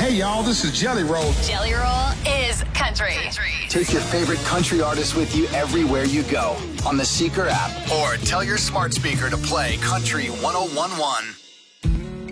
Hey, y'all, this is Jelly Roll. Jelly Roll is country. Take your favorite country artist with you everywhere you go on the Seeker app or tell your smart speaker to play Country 101.1.